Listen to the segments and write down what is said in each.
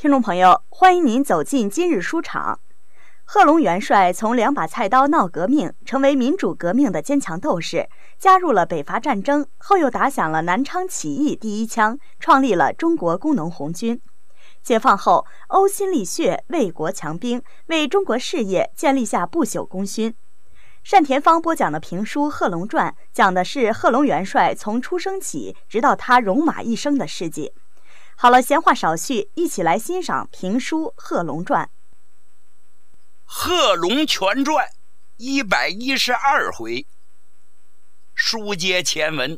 听众朋友，欢迎您走进今日书场。贺龙元帅从2把菜刀闹革命，成为民主革命的坚强斗士，加入了北伐战争，后又打响了南昌起义第一枪，创立了中国工农红军。解放后，呕心沥血，为国强兵，为中国事业建立下不朽功勋。单田芳播讲的评书《贺龙传》，讲的是贺龙元帅从出生起直到他戎马一生的事迹。好了，闲话少叙，一起来欣赏评书《贺龙传》。 贺龙全传112回，书接前文。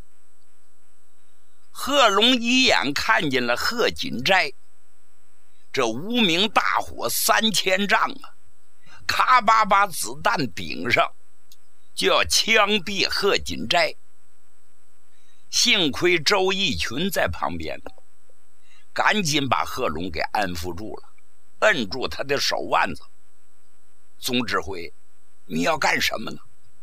贺龙一眼看见了贺锦斋，这无名大火3000丈啊，咔巴巴子弹顶上，就要枪毙贺锦斋。幸亏周逸群在旁边，赶紧把贺龙给安抚住了，摁住他的手腕子。总指挥，你要干什么呢？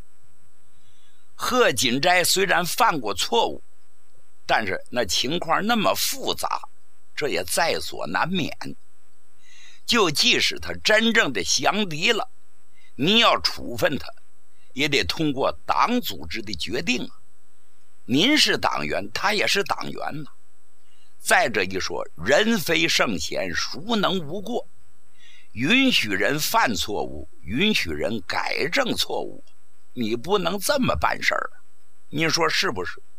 贺锦斋虽然犯过错误，但是那情况那么复杂，这也在所难免。就即使他真正的降敌了，你要处分他，也得通过党组织的决定啊。您是党员，他也是党员呢。再者一说，人非圣贤，孰能无过？允许人犯错误，允许人改正错误，你不能这么办事儿，你说是不是？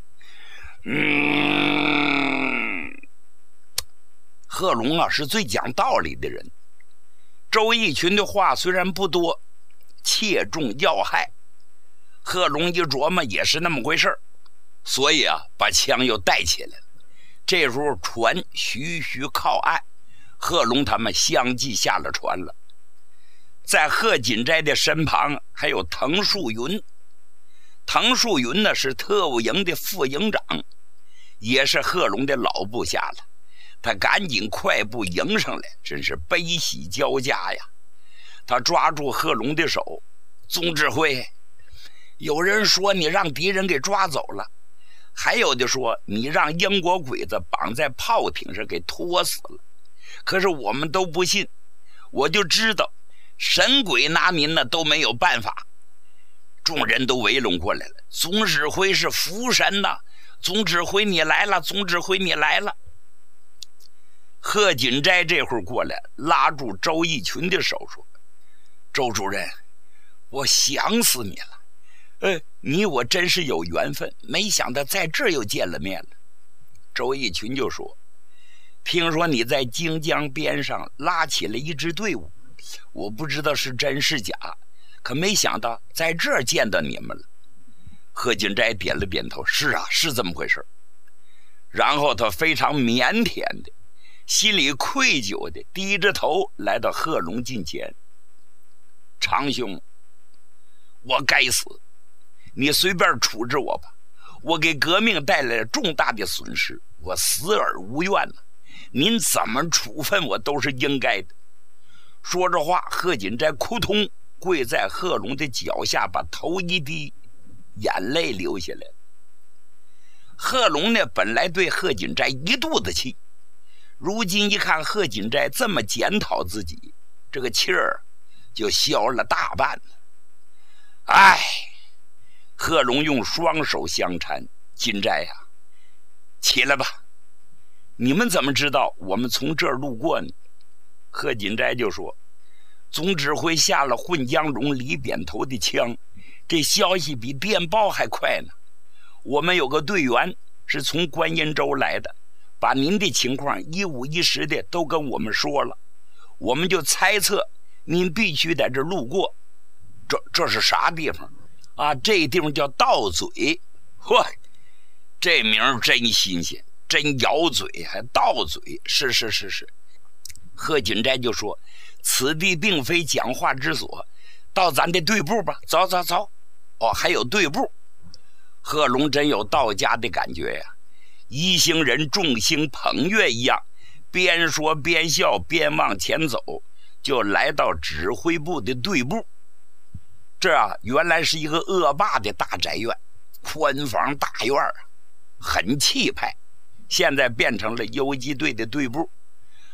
贺龙啊，是最讲道理的人。周逸群的话虽然不多，切中要害。贺龙一琢磨也是那么回事儿，所以啊，把枪又带起来了。这时候船徐徐靠岸，贺龙他们相继下了船了。在贺锦斋的身旁还有滕树云。滕树云呢是特务营的副营长，也是贺龙的老部下了。他赶紧快步迎上来，真是悲喜交加呀。他抓住贺龙的手，总指挥，有人说你让敌人给抓走了，还有的说你让英国鬼子绑在炮艇上给拖死了，可是我们都不信，我就知道神鬼拿您呢都没有办法。众人都围拢过来了，总指挥是福神呐，总指挥你来了，总指挥你来了。贺锦斋这会儿过来，拉住周逸群的手说，周主任，我想死你了，你我真是有缘分，没想到在这儿又见了面了。周逸群就说，听说你在荆江边上拉起了一支队伍，我不知道是真是假，可没想到在这儿见到你们了。贺锦斋点了点头，是啊，是这么回事。然后他非常腼腆的，心里愧疚的低着头来到贺龙近前，长兄，我该死，你随便处置我吧，我给革命带来了重大的损失，我死而无怨了，您怎么处分我都是应该的。说着话，贺锦斋扑通跪在贺龙的脚下，把头一低，眼泪流下来。贺龙呢，本来对贺锦斋一肚子气，如今一看贺锦斋这么检讨自己，这个气儿就消了大半了。哎，贺龙用双手相搀，锦斋呀，起来吧，你们怎么知道我们从这儿路过呢？贺锦斋就说，总指挥下了混江荣李扁头的枪，这消息比电报还快呢。我们有个队员是从观音州来的，把您的情况一五一十的都跟我们说了，我们就猜测您必须在这路过。这是啥地方啊？这地方叫道嘴。嚯，这名真新鲜，真咬嘴，还道嘴。是。贺锦斋就说，此地并非讲话之所，到咱的队部吧，走。哦，还有队部。贺龙真有到家的感觉呀，一行人众星捧月一样，边说边笑边往前走，就来到指挥部的队部。这啊，原来是一个恶霸的大宅院，宽房大院很气派，现在变成了游击队的队部。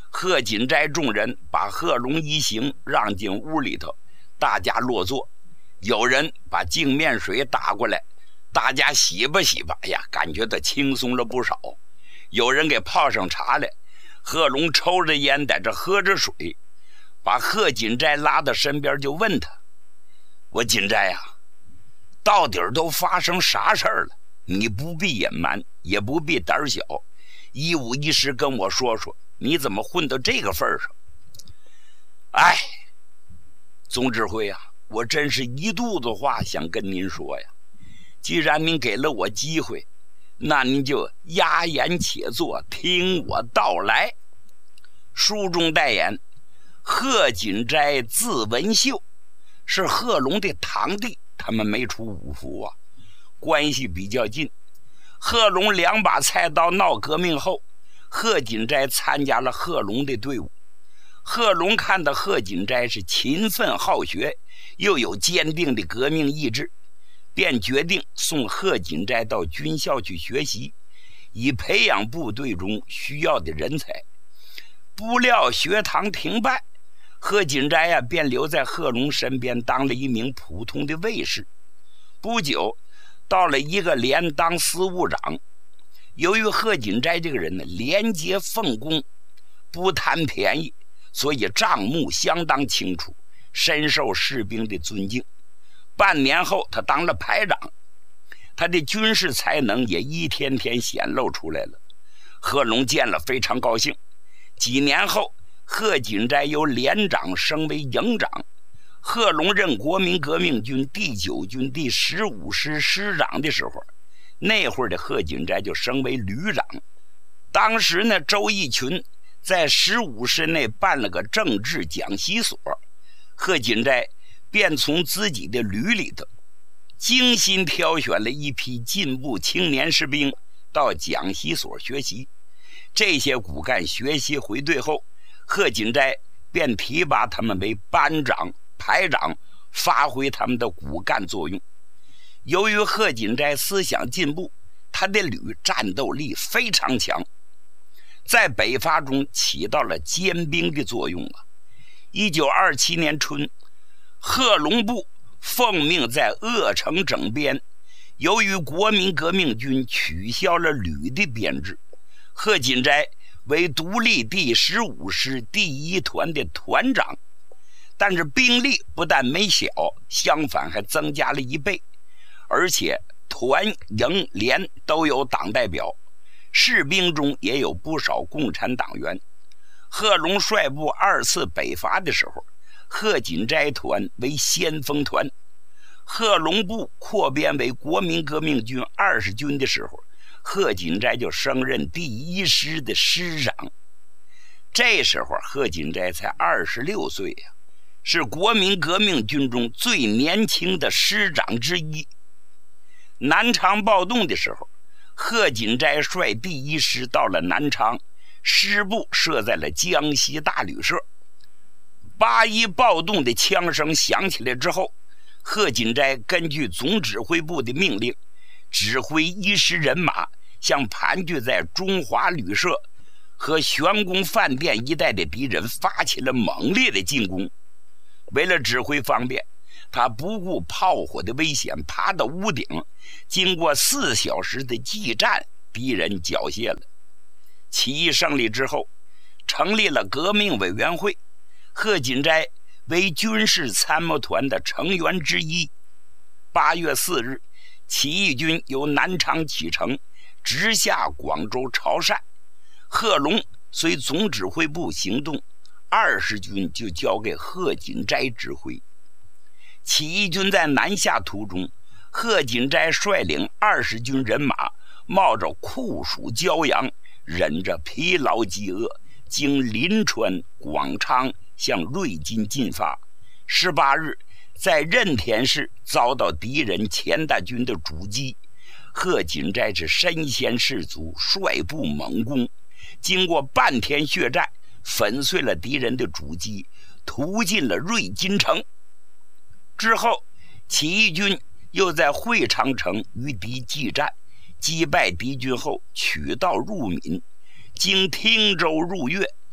贺锦斋众人把贺龙一行让进屋里头，大家落座。有人把净面水打过来，大家洗吧洗吧，哎呀，感觉到轻松了不少。有人给泡上茶来，贺龙抽着烟在这喝着水，把贺锦斋拉到身边就问他：“我锦斋啊，到底都发生啥事儿了？你不必隐瞒，也不必胆小，一五一十跟我说说，你怎么混到这个份上？”哎，总指挥啊，我真是一肚子话想跟您说呀。既然您给了我机会，那您就压言且坐，听我道来。书中代言，贺锦斋字文秀，是贺龙的堂弟，他们没出五福啊，关系比较近。贺龙2把菜刀闹革命后，贺锦斋参加了贺龙的队伍。贺龙看到贺锦斋是勤奋好学，又有坚定的革命意志，便决定送贺锦斋到军校去学习，以培养部队中需要的人才。不料学堂停办，贺锦斋便留在贺龙身边当了一名普通的卫士。不久到了一个连当司务长。由于贺锦斋这个人呢，廉洁奉公，不贪便宜，所以账目相当清楚，深受士兵的尊敬。半年后他当了排长，他的军事才能也一天天显露出来了。贺龙见了非常高兴。几年后，贺锦斋由连长升为营长，贺龙任国民革命军第9军第15师师长的时候，那会儿的贺锦斋就升为旅长。当时呢，周逸群在15师内办了个政治讲习所，贺锦斋便从自己的旅里头精心挑选了一批进步青年士兵到讲习所学习。这些骨干学习回队后，贺锦斋便提拔他们为班长、排长，发挥他们的骨干作用。由于贺锦斋思想进步，他的旅战斗力非常强，在北伐中起到了坚兵的作用啊。1927年春，贺龙部奉命在鄂城整编，由于国民革命军取消了旅的编制，贺锦斋为独立第15师第1团的团长，但是兵力不但没小，相反还增加了1倍，而且团、营、连都有党代表，士兵中也有不少共产党员。贺龙率部2次北伐的时候，贺锦斋团为先锋团。贺龙部扩编为国民革命军20军的时候，贺锦斋就升任第1师的师长。这时候贺锦斋才26岁呀，是国民革命军中最年轻的师长之一。南昌暴动的时候，贺锦斋率第1师到了南昌，师部设在了江西大旅社。8·1暴动的枪声响起来之后，贺锦斋根据总指挥部的命令，指挥1师人马向盘踞在中华旅社和玄宫饭店一带的敌人发起了猛烈的进攻。为了指挥方便，他不顾炮火的危险，爬到屋顶，经过4小时的激战，敌人缴械了。起义胜利之后，成立了革命委员会，贺锦斋为军事参谋团的成员之一。8月4日，起义军由南昌启程，直下广州潮汕。贺龙随总指挥部行动，20军就交给贺锦斋指挥。起义军在南下途中，贺锦斋率领20军人马，冒着酷暑骄阳，忍着疲劳饥饿，经临川、广昌向瑞金进发。18日，在任田市遭到敌人钱大军的阻击，贺锦斋是身先士卒，率部猛攻，经过半天血战，粉碎了敌人的阻击，屠进了瑞金城。之后，起义军又在会昌城与敌激战，击败敌军后取道入闽，经汀州入粤，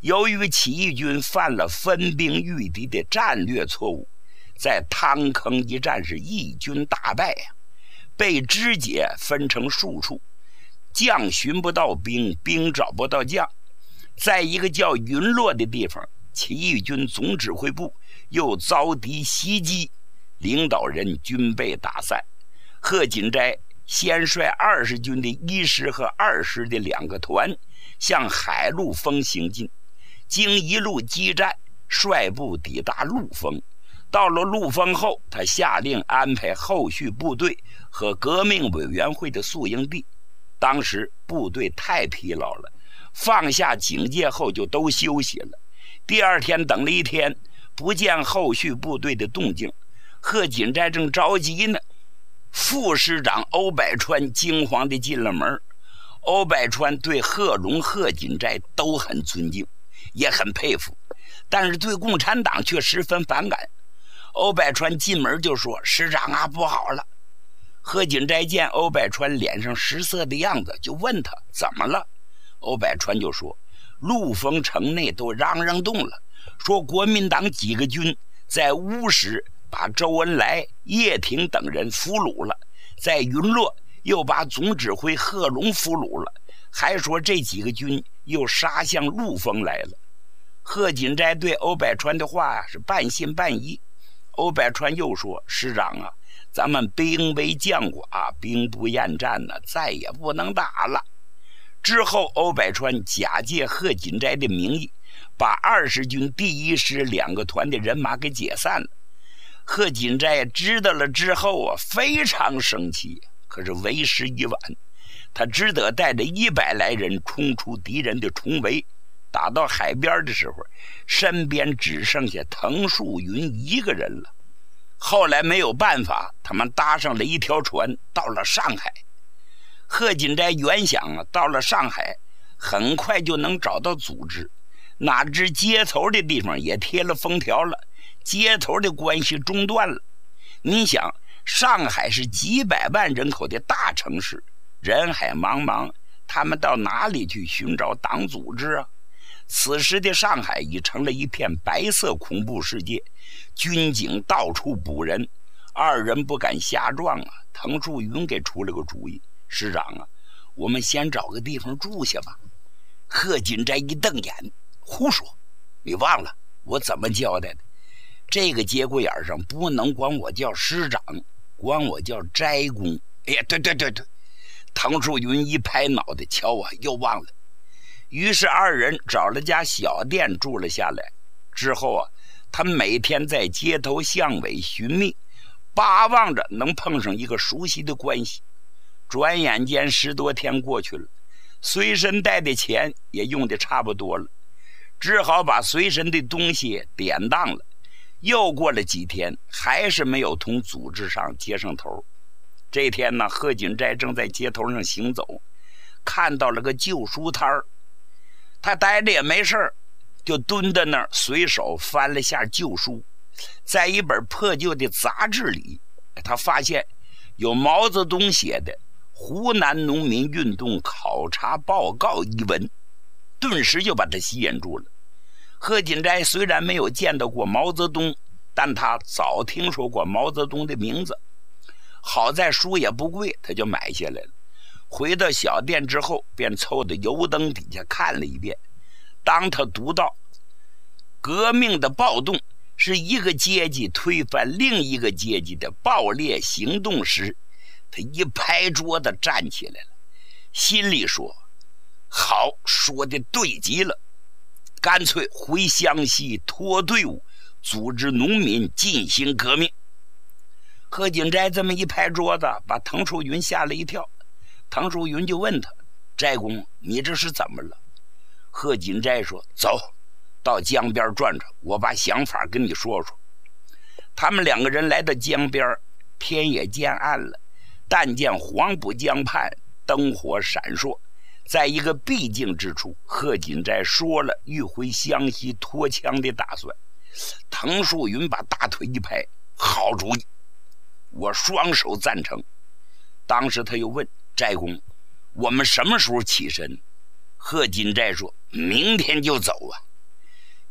由于起义军犯了分兵御敌的战略错误，在汤坑一战是义军大败呀，被肢解分成数处，将寻不到兵，兵找不到将。在一个叫云落的地方，起义军总指挥部又遭敌袭击，领导人均被打散。贺锦斋先率20军的1师和2师的2个团向海陆丰行进，经一路激战，率部抵达陆丰。到了陆丰后，他下令安排后续部队和革命委员会的宿营地。当时部队太疲劳了，放下警戒后就都休息了。第2天等了1天，不见后续部队的动静，贺锦斋正着急呢。副师长欧百川惊慌地进了门。欧百川对贺龙、贺锦斋都很尊敬，也很佩服，但是对共产党却十分反感。欧百川进门就说：“师长啊，不好了。”贺锦斋见欧百川脸上失色的样子，就问他怎么了。欧百川就说：“陆丰城内都嚷嚷动了，说国民党几个军在乌石把周恩来、叶挺等人俘虏了，在云洛又把总指挥贺龙俘虏了，还说这几个军又杀向陆丰来了。”贺锦斋对欧百川的话是半信半疑。欧百川又说：“师长啊，咱们兵微将寡，兵不厌战呢，再也不能打了。”之后欧百川假借贺锦斋的名义，把20军第1师2个团的人马给解散了。贺锦斋知道了之后啊，非常生气，可是为时已晚，他只得带着100来人冲出敌人的重围。打到海边的时候，身边只剩下滕树云一个人了。后来没有办法，他们搭上了一条船，到了上海。贺锦斋原想啊，到了上海很快就能找到组织，哪知接头的地方也贴了封条了，接头的关系中断了。你想，上海是几百万人口的大城市，人海茫茫，他们到哪里去寻找党组织啊？此时的上海已成了一片白色恐怖世界，军警到处捕人。2人不敢瞎撞啊。滕树云给出了个主意：“师长啊，我们先找个地方住下吧。”贺锦斋一瞪眼：“胡说！你忘了我怎么交代的？这个节骨眼上不能管我叫师长，管我叫斋公。”哎呀，对，滕树云一拍脑袋：“瞧啊，又忘了。”于是2人找了家小店住了下来。之后啊，他们每天在街头巷尾寻觅，巴望着能碰上一个熟悉的关系。转眼间10多天过去了，随身带的钱也用得差不多了，只好把随身的东西典当了。又过了几天，还是没有同组织上接上头。这天呢，贺锦斋正在街头上行走，看到了个旧书摊儿。他待着也没事儿，就蹲在那儿，随手翻了下旧书。在一本破旧的杂志里，他发现有毛泽东写的《湖南农民运动考察报告》一文，顿时就把他吸引住了。贺锦斋虽然没有见到过毛泽东，但他早听说过毛泽东的名字。好在书也不贵，他就买下来了。回到小店之后，便凑到油灯底下看了一遍。当他读到革命的暴动是一个阶级推翻另一个阶级的暴烈行动时，他一拍桌子站起来了，心里说：“好，说的对极了，干脆回湘西脱队伍，组织农民进行革命。”贺锦斋这么一拍桌子，把滕树云吓了一跳。滕树云就问他：“斋公，你这是怎么了？”贺锦斋说：“走，到江边转转，我把想法跟你说说。”他们2个人来到江边，天也渐暗了，但见黄浦江畔灯火闪烁。在一个僻静之处，贺锦斋说了欲回湘西脱枪的打算。滕树云把大腿一拍：“好主意，我双手赞成。”当时他又问：“斋公，我们什么时候起身？”贺锦斋说：“明天就走啊。”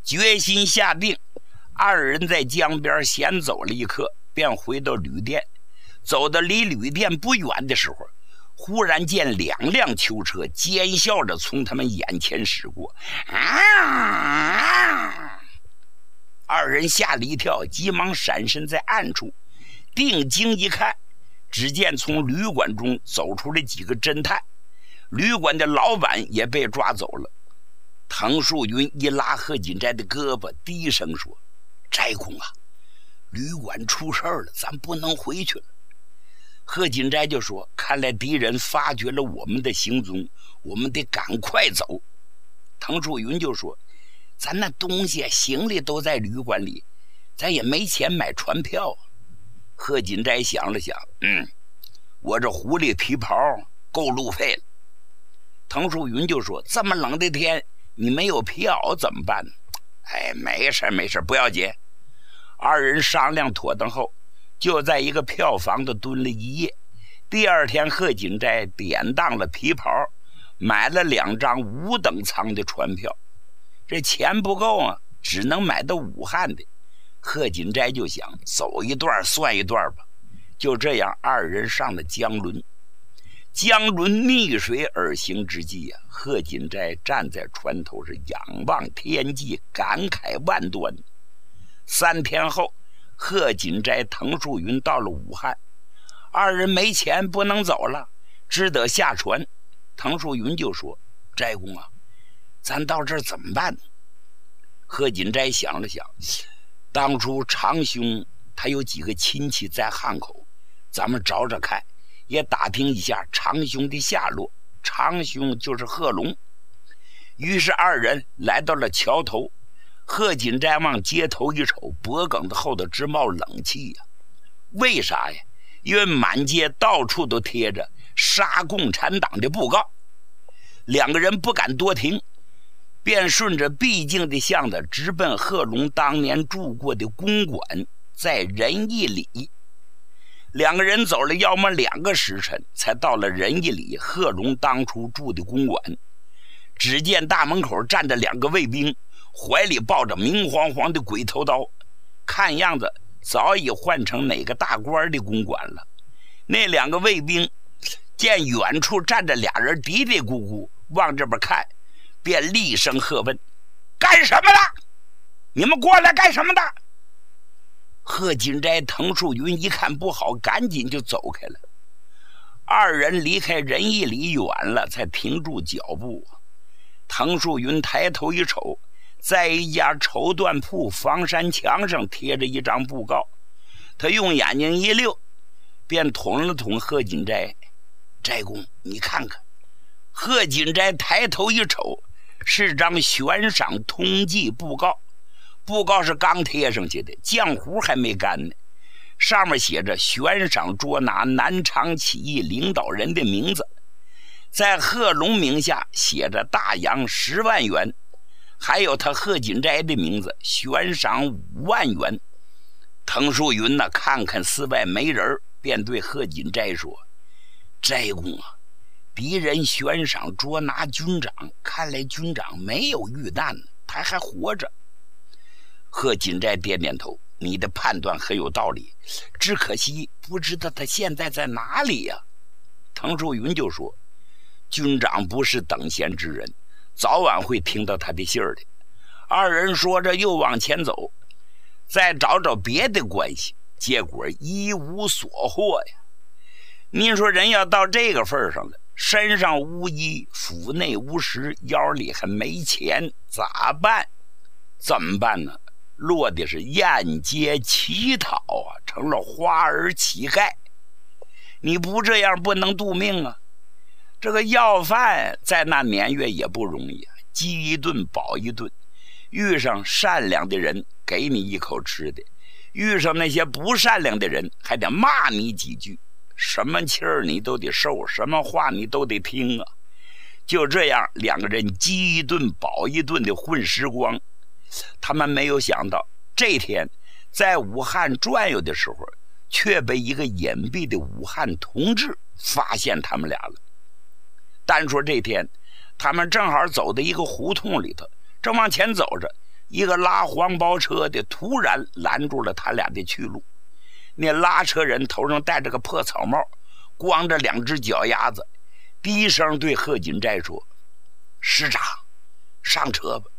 决心下定，二人在江边闲走了一刻，便回到旅店。走到离旅店不远的时候，忽然见2辆囚车尖笑着从他们眼前驶过。二人吓了一跳，急忙闪身在暗处，定睛一看，只见从旅馆中走出来几个侦探，旅馆的老板也被抓走了。滕树云一拉贺锦斋的胳膊，低声说：“斋公啊，旅馆出事了，咱不能回去了。”贺锦斋就说：“看来敌人发觉了我们的行踪，我们得赶快走。”滕树云就说：“咱那东西行李都在旅馆里，咱也没钱买船票。”贺锦斋想了想，我这狐狸皮袍够路费了。滕树云就说：“这么冷的天，你没有票怎么办呢？”没事，不要紧。二人商量妥当后，就在一个票房的蹲了一夜。第二天，贺锦斋典当了皮袍，买了2张5等舱的船票。这钱不够啊，只能买到武汉的。贺锦斋就想走一段算一段吧。就这样，二人上了江轮。江轮逆水而行之际啊，贺锦斋站在船头是仰望天际，感慨万端。3天后，贺锦斋、滕树云到了武汉，二人没钱不能走了，只得下船。滕树云就说：“斋公啊，咱到这儿怎么办呢？”贺锦斋想了想，当初长兄他有几个亲戚在汉口，咱们找找看，也打听一下长兄的下落。长兄就是贺龙。于是二人来到了桥头，贺锦斋往街头一瞅，脖梗子后头直冒冷气呀。为啥呀？因为满街到处都贴着杀共产党的布告。2个人不敢多停，便顺着必经的巷子直奔贺龙当年住过的公馆，在仁义里。2个人走了要么2个时辰，才到了仁义里贺龙当初住的公馆。只见大门口站着2个卫兵，怀里抱着明晃晃的鬼头刀，看样子早已换成哪个大官的公馆了。那2个卫兵见远处站着俩人嘀嘀咕咕往这边看，便厉声喝问：“干什么的？你们过来干什么的？”贺锦斋、滕树云一看不好，赶紧就走开了。二人离开仁义里远了，才停住脚步。滕树云抬头一瞅，在一家绸缎铺房山墙上贴着一张布告，他用眼睛一溜，便捅了捅贺锦斋：“斋公，你看看。”贺锦斋抬头一瞅，是张悬赏通缉布告。布告是刚贴上去的，浆糊还没干呢。上面写着悬赏捉拿南昌起义领导人的名字，在贺龙名下写着大洋10万元，还有他贺锦斋的名字，悬赏5万元。滕树云呢，看看寺外没人，便对贺锦斋说：“斋公啊，敌人悬赏捉拿军长，看来军长没有遇难呢，他还活着。”贺锦斋点点头：“你的判断很有道理，只可惜不知道他现在在哪里呀？”滕树云就说：“军长不是等闲之人，早晚会听到他的信儿的。”二人说着又往前走，再找找别的关系，结果一无所获呀。您说人要到这个份上了，身上无衣，腹内无食，腰里还没钱，咋办？怎么办呢？落的是沿街乞讨啊，成了花儿乞丐。你不这样不能度命啊。这个要饭在那年月也不容易啊，饥一顿饱一顿，遇上善良的人给你一口吃的，遇上那些不善良的人还得骂你几句，什么气儿你都得受，什么话你都得听啊。就这样2个人饥一顿饱一顿的混时光。他们没有想到，这天在武汉转悠的时候，却被一个隐蔽的武汉同志发现他们俩了。单说这天，他们正好走到一个胡同里头，正往前走着， 一个拉黄包车的突然拦住了他俩的去路。那拉车人头上戴着个破草帽，光着2只脚丫子，低声对贺锦斋说：“师长，上车吧。”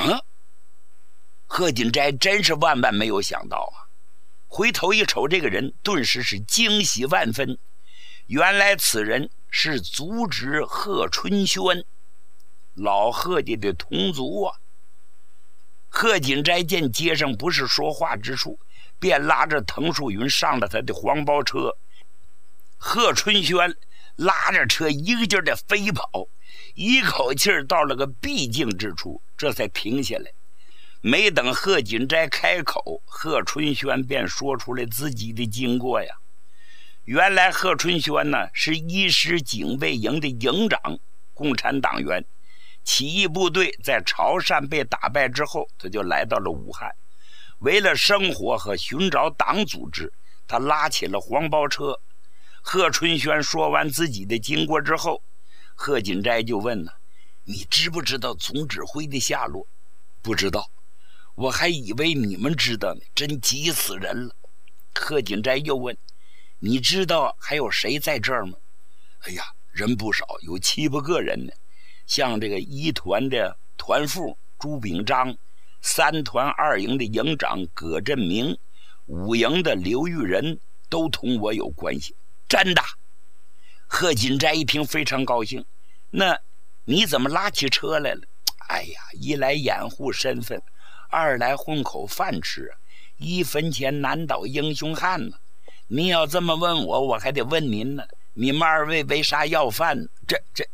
贺锦斋真是万万没有想到啊！回头一瞅，这个人顿时是惊喜万分。原来此人是族侄贺春轩，老贺家的同族啊。贺锦斋见街上不是说话之处，便拉着滕树云上了他的黄包车。贺春轩拉着车一个劲儿的飞跑，一口气儿到了个必经之处，这才停下来。没等贺锦斋开口，贺春轩便说出来自己的经过呀。原来贺春轩呢是1师警卫营的营长，共产党员。起义部队在潮汕被打败之后，他就来到了武汉。为了生活和寻找党组织，他拉起了黄包车。贺春轩说完自己的经过之后，贺锦斋就问了：“你知不知道总指挥的下落？”“不知道，我还以为你们知道呢，真急死人了。”贺锦斋又问：“你知道还有谁在这儿吗？”“哎呀，人不少，有7、8个人呢。像这个1团的团副朱秉章，3团2营的营长葛振明，5营的刘玉仁都同我有关系。”“真的？”贺锦斋一听非常高兴。“那你怎么拉起车来了？”“哎呀，一来掩护身份，2来混口饭吃，1分钱难倒英雄汉呢。您要这么问我，我还得问您呢，你们2位为啥要饭呢？”“这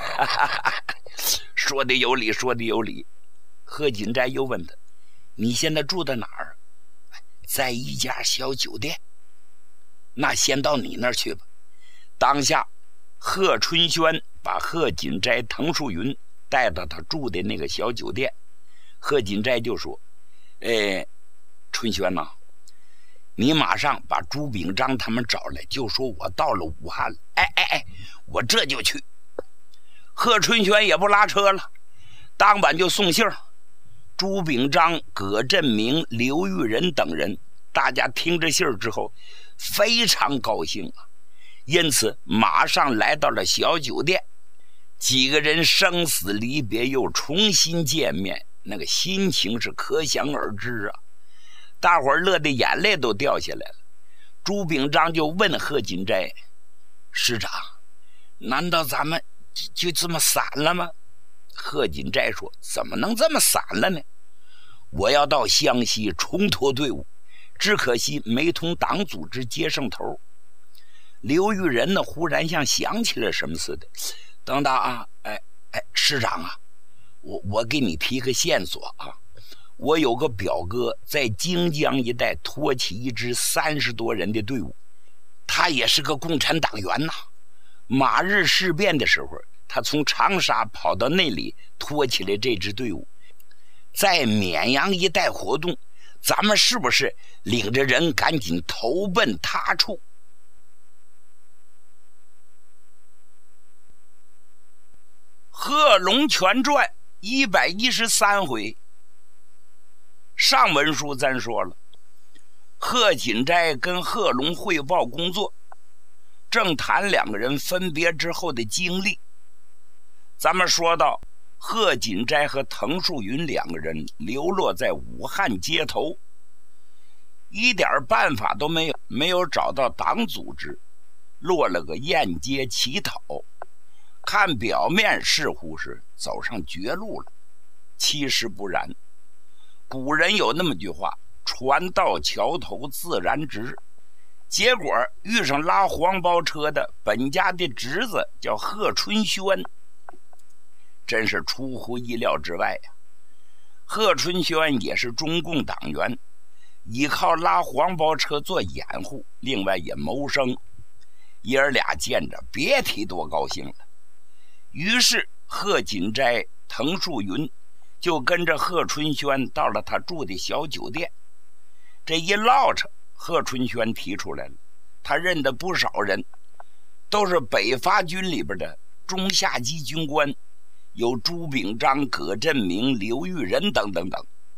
说的有理，说的有理。”贺锦斋又问他：“你现在住在哪儿？”“在一家小酒店。”“那先到你那儿去吧。”当下贺春轩把贺锦斋、滕树云带到他住的那个小酒店。贺锦斋就说：“春轩呐，你马上把朱秉章他们找来，就说我到了武汉了。”“我这就去。”贺春轩也不拉车了，当晚就送信儿。朱秉章、葛振明、刘玉仁等人，大家听着信儿之后非常高兴啊，因此马上来到了小酒店。几个人生死离别又重新见面，那个心情是可想而知啊。大伙儿乐得眼泪都掉下来了。朱秉章就问贺锦斋：“师长，难道咱们就这么散了吗？”贺锦斋说：“怎么能这么散了呢？我要到湘西重托队伍，只可惜没同党组织接上头。”刘玉仁呢，忽然像想起了什么似的：“等等啊，师长啊，我给你提个线索啊，我有个表哥在荆江一带托起一支30多人的队伍，他也是个共产党员呐。马日事变的时候，他从长沙跑到那里托起来这支队伍，在绵阳一带活动，咱们是不是领着人赶紧投奔他处？”《贺龙全传》113回。上文书咱说了，贺锦斋跟贺龙汇报工作，正谈2个人分别之后的经历。咱们说到贺锦斋和滕树云2个人流落在武汉街头，一点办法都没有，没有找到党组织，落了个沿街乞讨。看表面似乎是走上绝路了，其实不然。古人有那么句话：“船到桥头自然直。”结果遇上拉黄包车的本家的侄子叫贺春轩，真是出乎意料之外呀。贺春轩也是中共党员，依靠拉黄包车做掩护，另外也谋生。爷儿俩见着别提多高兴了。于是贺锦斋、滕树云就跟着贺春轩到了他住的小酒店。这一唠扯，贺春轩提出来了，他认得不少人，都是北伐军里边的中下级军官，有朱秉章、葛振明、刘玉仁等等等。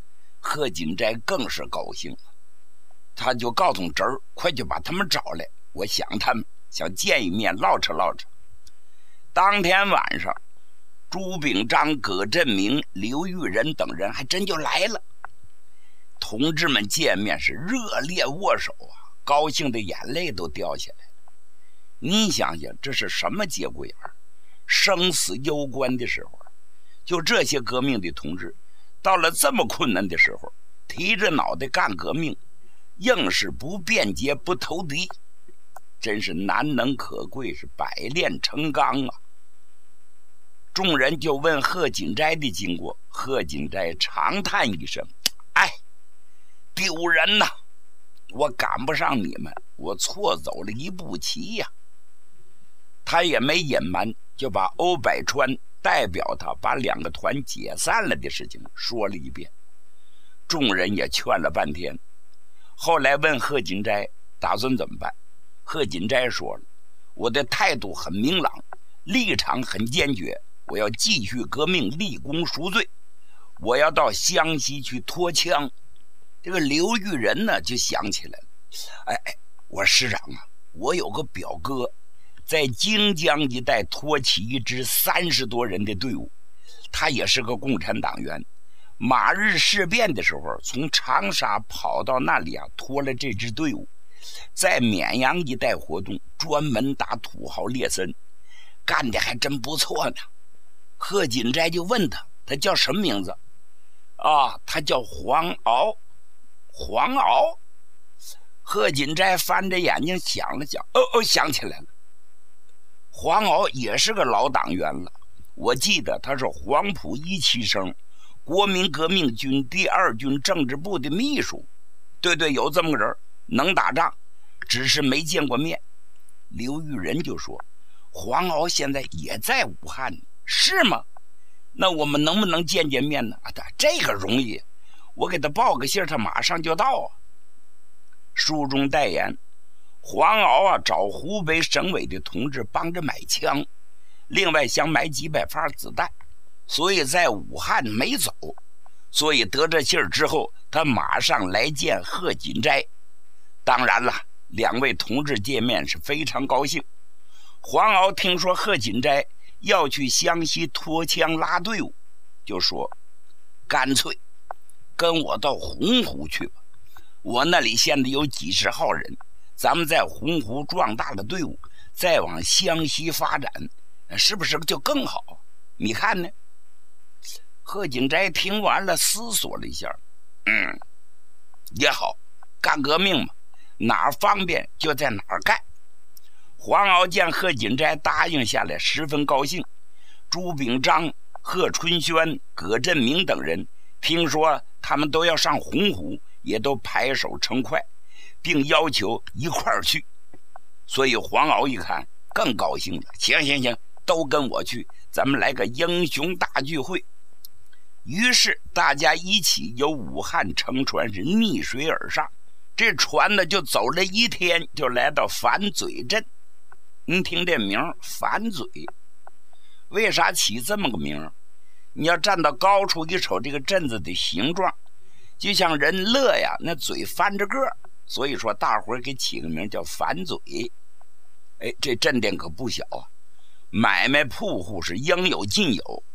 贺锦斋更是高兴了，他就告诉侄儿，快去把他们找来，我想他们，想见一面唠扯唠扯。当天晚上，朱秉章、葛振明、刘玉仁等人还真就来了。同志们见面是热烈握手啊，高兴的眼泪都掉下来了。你想想，这是什么节骨眼儿？生死攸关的时候，就这些革命的同志，到了这么困难的时候，提着脑袋干革命，硬是不辩解不投敌，真是难能可贵，是百炼成钢啊！众人就问贺锦斋的经过，贺锦斋长叹一声：“哎，丢人呐！我赶不上你们，我错走了一步棋呀！”他也没隐瞒，就把欧百川代表他把2个团解散了的事情说了一遍。众人也劝了半天，后来问贺锦斋打算怎么办。贺锦斋说了：“我的态度很明朗，立场很坚决，我要继续革命，立功赎罪，我要到湘西去拖枪。”这个刘玉仁呢就想起来了：“哎，我师长啊，我有个表哥在荆江一带拖起一支30多人的队伍，他也是个共产党员。马日事变的时候，从长沙跑到那里啊，拖了这支队伍，在绵阳一带活动，专门打土豪劣绅，干的还真不错呢。”贺锦斋就问他叫什么名字？啊，他叫黄鳌。黄鳌。贺锦斋翻着眼睛想了想，想起来了。黄鳌也是个老党员了，我记得他是黄埔1期生，国民革命军第2军政治部的秘书。对，有这么个人，能打仗，只是没见过面。刘玉仁就说：“黄鳌现在也在武汉呢，是吗？那我们能不能见面呢？”这个容易，我给他报个信，他马上就到啊。书中代言，黄鳌啊找湖北省委的同志帮着买枪，另外想买几百发子弹，所以在武汉没走。所以得这信儿之后，他马上来见贺锦斋。当然了，2位同志见面是非常高兴。黄鳌听说贺锦斋要去湘西拖枪拉队伍，就说：“干脆跟我到洪湖去吧，我那里现在有几10号人，咱们在洪湖壮大了队伍，再往湘西发展，是不是就更好？你看呢？”贺锦斋听完了，思索了一下，也好，干革命嘛，哪儿方便就在哪儿干。黄鳌见贺锦斋答应下来，十分高兴。朱秉章、贺春轩、葛振明等人听说他们都要上洪湖，也都拍手称快，并要求一块儿去。所以黄鳌一看更高兴了，行，都跟我去，咱们来个英雄大聚会。于是大家一起由武汉乘船是逆水而上，这船呢就走了1天，就来到反嘴镇。您听这名反嘴，为啥起这么个名？你要站到高处一瞅这个镇子的形状，就像人乐呀，那嘴翻着个，所以说大伙儿给起个名叫反嘴。这镇店可不小啊，买卖铺户是应有尽有，